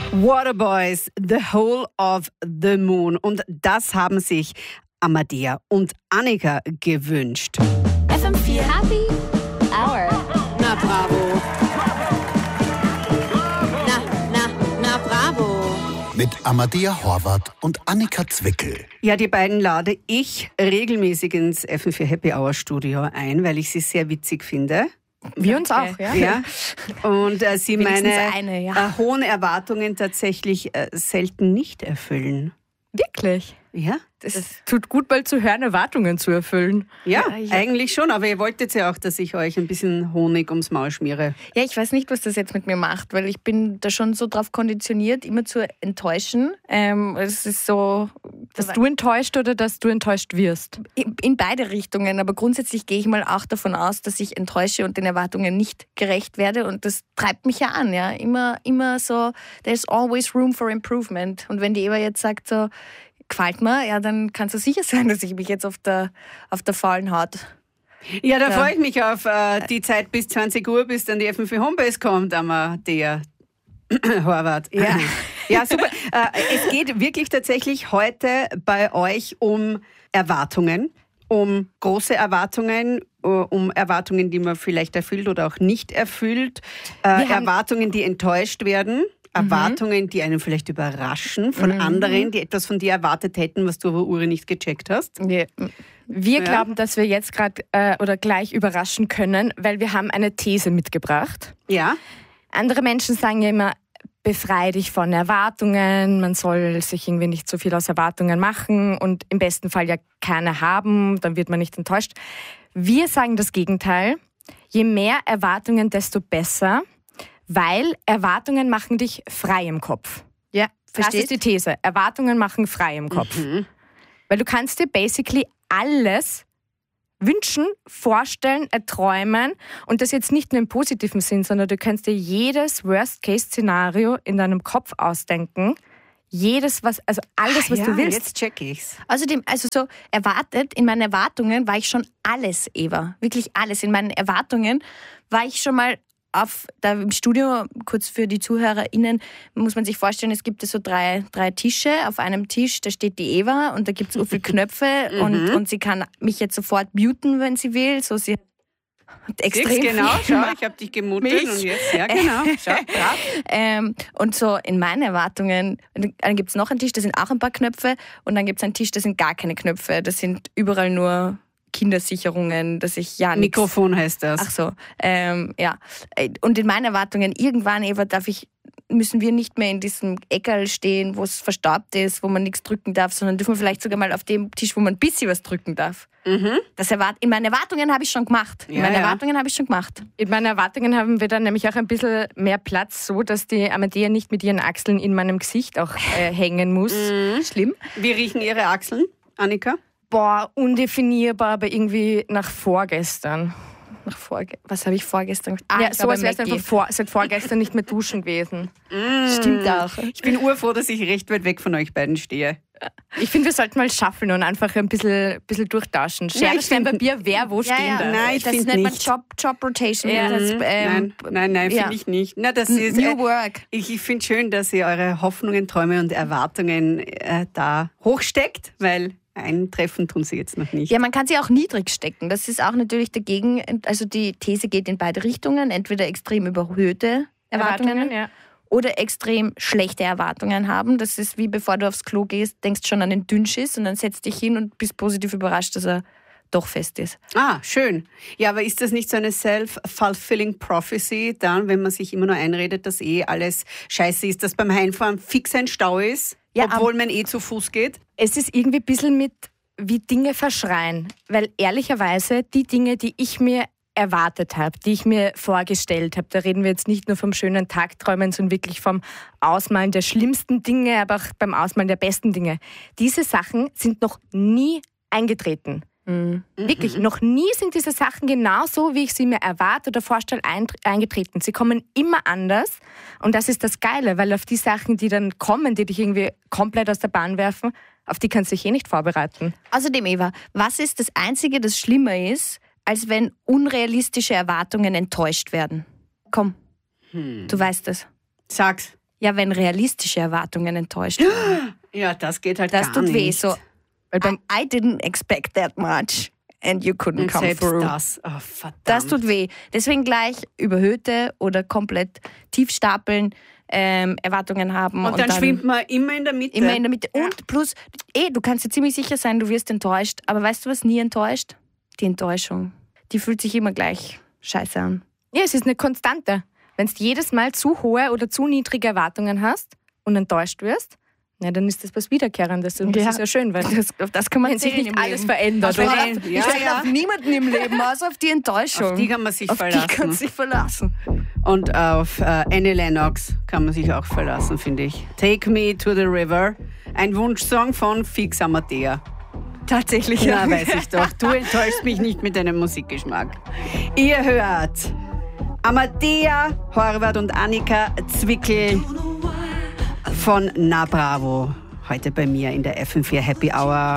Waterboys, The Whole of the Moon. Und das haben sich Amadea und Annika gewünscht. FM4 Happy Hour. Na bravo. Na bravo. Mit Amadea Horvath und Annika Zwickel. Ja, die beiden lade ich regelmäßig ins FM4 Happy Hour Studio ein, weil ich sie sehr witzig finde. Wir uns auch, ja. Ja. Und sie meine ja. hohen Erwartungen tatsächlich selten nicht erfüllen. Wirklich? Ja? Das tut gut, mal zu hören, Erwartungen zu erfüllen. Ja, eigentlich schon. Aber ihr wolltet ja auch, dass ich euch ein bisschen Honig ums Maul schmiere. Ja, ich weiß nicht, was das jetzt mit mir macht, weil ich bin da schon so drauf konditioniert, immer zu enttäuschen. Es ist so... Dass du enttäuscht oder dass du enttäuscht wirst? In beide Richtungen, aber grundsätzlich gehe ich mal auch davon aus, dass ich enttäusche und den Erwartungen nicht gerecht werde und das treibt mich ja an. Ja? Immer so, there's always room for improvement. Und wenn die Eva jetzt sagt so, gefällt mir, ja, dann kannst du sicher sein, dass ich mich jetzt auf der faulen Haut... Ja, da freue ich mich auf die Zeit bis 20 Uhr, bis dann die FM4 Homebase kommt, Amadea Horvath. Ja. Ja, super. Es geht wirklich tatsächlich heute bei euch um Erwartungen, um große Erwartungen, um Erwartungen, die man vielleicht erfüllt oder auch nicht erfüllt, Erwartungen, die enttäuscht werden. Erwartungen, die einen vielleicht überraschen von anderen, die etwas von dir erwartet hätten, was du aber Uri nicht gecheckt hast. Yeah. Wir glauben, dass wir jetzt gerade oder gleich überraschen können, weil wir haben eine These mitgebracht. Ja. Andere Menschen sagen ja immer, befreie dich von Erwartungen, man soll sich irgendwie nicht so viel aus Erwartungen machen und im besten Fall ja keine haben, dann wird man nicht enttäuscht. Wir sagen das Gegenteil. Je mehr Erwartungen, desto besser. Weil Erwartungen machen dich frei im Kopf. Ja, versteht? Das ist die These. Erwartungen machen frei im Kopf. Weil du kannst dir basically alles wünschen, vorstellen, erträumen und das jetzt nicht nur im positiven Sinn, sondern du kannst dir jedes Worst-Case-Szenario in deinem Kopf ausdenken. Alles, was du willst. Jetzt check ich's. Außerdem, in meinen Erwartungen war ich schon alles, Eva. Wirklich alles. In meinen Erwartungen war ich schon mal da im Studio, kurz für die ZuhörerInnen, muss man sich vorstellen, es gibt so drei Tische. Auf einem Tisch, da steht die Eva und da gibt es so viele Knöpfe und sie kann mich jetzt sofort muten, wenn sie will. So, sie hat extrem genau, viel schau, ich habe dich gemutet und jetzt, ja genau, schau, brav. Und so in meinen Erwartungen, dann gibt es noch einen Tisch, da sind auch ein paar Knöpfe und dann gibt es einen Tisch, da sind gar keine Knöpfe, da sind überall nur Kindersicherungen, dass ich ja nichts... Mikrofon heißt das. Ach so, ja. Und in meinen Erwartungen, irgendwann, Eva, müssen wir nicht mehr in diesem Eckerl stehen, wo es verstaubt ist, wo man nichts drücken darf, sondern dürfen wir vielleicht sogar mal auf dem Tisch, wo man ein bisschen was drücken darf. In meinen Erwartungen habe ich schon gemacht. In meinen Erwartungen haben wir dann nämlich auch ein bisschen mehr Platz, so dass die Amadea nicht mit ihren Achseln in meinem Gesicht auch hängen muss. Schlimm. Wie riechen ihre Achseln, Annika? Boah, undefinierbar, aber irgendwie nach vorgestern. Was habe ich vorgestern gemacht? Ja, so als wäre es einfach seit vorgestern nicht mehr duschen gewesen. Stimmt auch. Ich bin urfroh, dass ich recht weit weg von euch beiden stehe. Ich finde, wir sollten mal schaffeln und einfach ein bisschen durchtauschen. Schere, Stein, Papier, wer wo stehen darf. Nein, ich das finde nennt nicht. man Job Rotation. Ja. Nein, finde ich nicht. Na, das ist, New Work. Ich finde schön, dass ihr eure Hoffnungen, Träume und Erwartungen da hochsteckt, weil eintreffen tun sie jetzt noch nicht. Ja, man kann sie auch niedrig stecken. Das ist auch natürlich dagegen, also die These geht in beide Richtungen, entweder extrem überhöhte Erwartungen oder extrem schlechte Erwartungen haben. Das ist wie bevor du aufs Klo gehst, denkst schon an den Dünnschiss und dann setzt dich hin und bist positiv überrascht, dass er doch fest ist. Ah, schön. Ja, aber ist das nicht so eine self-fulfilling prophecy dann, wenn man sich immer nur einredet, dass alles scheiße ist, dass beim Heimfahren fix ein Stau ist, obwohl man zu Fuß geht? Es ist irgendwie ein bisschen wie Dinge verschreien, weil ehrlicherweise die Dinge, die ich mir erwartet habe, die ich mir vorgestellt habe, da reden wir jetzt nicht nur vom schönen Tagträumen, sondern wirklich vom Ausmalen der schlimmsten Dinge, aber auch beim Ausmalen der besten Dinge. Diese Sachen sind noch nie eingetreten. Wirklich, noch nie sind diese Sachen genauso, wie ich sie mir erwarte oder vorstelle, eingetreten. Sie kommen immer anders und das ist das Geile, weil auf die Sachen, die dann kommen, die dich irgendwie komplett aus der Bahn werfen, auf die kannst du dich nicht vorbereiten. Außerdem, Eva, was ist das Einzige, das schlimmer ist, als wenn unrealistische Erwartungen enttäuscht werden? Komm, du weißt es. Sag's. Ja, wenn realistische Erwartungen enttäuscht werden. Ja, das geht halt Das gar tut nicht. weh. So, I didn't expect that much and you couldn't Und come selbst through. das. Oh, verdammt. Das tut weh. Deswegen gleich überhöhte oder komplett tief stapeln, Erwartungen haben. Und dann schwimmt man immer in der Mitte. Immer in der Mitte. Und plus, du kannst dir ziemlich sicher sein, du wirst enttäuscht. Aber weißt du, was nie enttäuscht? Die Enttäuschung. Die fühlt sich immer gleich scheiße an. Ja, es ist eine Konstante. Wenn du jedes Mal zu hohe oder zu niedrige Erwartungen hast und enttäuscht wirst, dann ist das was Wiederkehrendes. Und das ist ja schön, weil das kann man wenn sich zählen nicht im alles Leben. verändert. Auf Oder? einen- Ich stelle auf niemanden im Leben, außer auf die Enttäuschung. Auf die kann man sich Auf die verlassen. kann sich verlassen. Und auf Annie Lennox kann man sich auch verlassen, finde ich. Take Me to the River. Ein Wunschsong von Fix Amadea. Tatsächlich, Ja, weiß ich doch. Du enttäuschst mich nicht mit deinem Musikgeschmack. Ihr hört Amadea, Horvath und Annika Zwickel von Na Bravo. Heute bei mir in der FM4 Happy Hour.